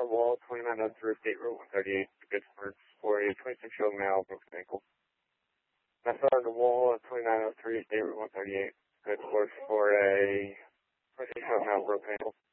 the wall, 2903 State Road 138, good for a 26-year-old male, broken ankle. Message on the wall, 2903 State Road 138, good for a 26-year-old male, broken ankle.